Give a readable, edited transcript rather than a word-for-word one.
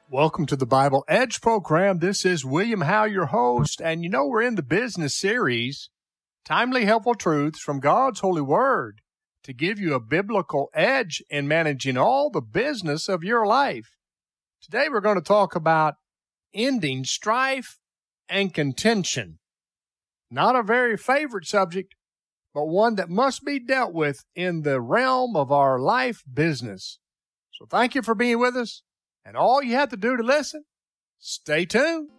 Welcome to the Bible Edge program. This is William Howe, your host, and we're in the business series, Timely Helpful Truths from God's Holy Word, to give you a biblical edge in managing all the business of your life. Today we're going to talk about ending strife and contention. Not a very favorite subject, but one that must be dealt with in the realm of our life business. So thank you for being with us. And all you have to do to listen, stay tuned.